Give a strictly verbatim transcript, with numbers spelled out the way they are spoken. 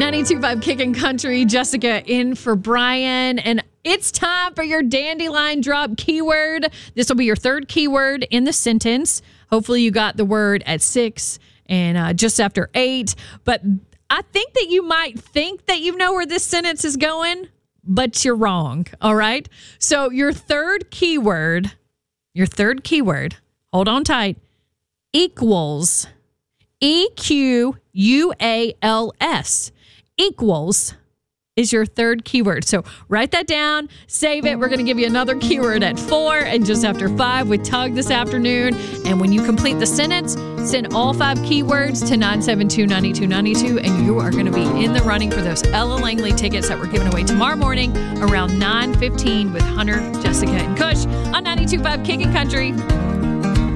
ninety-two point five Kickin' Country, Jessica in for Brian. And it's time for your Dandelion Drop keyword. This will be your third keyword in the sentence. Hopefully you got the word at six and uh, just after eight. But I think that you might think that you know where this sentence is going, but you're wrong. All right. So your third keyword, your third keyword, hold on tight, equals. E Q U A L S. Equals is your third keyword. So write that down, save it. We're going to give you another keyword at four and just after five with Tug this afternoon. And when you complete the sentence, send all five keywords to nine seven two, nine two nine two, and you are going to be in the running for those Ella Langley tickets that we're giving away tomorrow morning around nine fifteen with Hunter, Jessica, and Kush on ninety-two point five Kickin' Country.